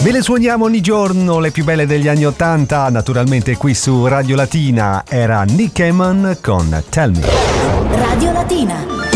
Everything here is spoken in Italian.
Ve le suoniamo ogni giorno, le più belle degli anni '80, naturalmente qui su Radio Latina. Era Nick Eman con Tell Me. Radio Latina.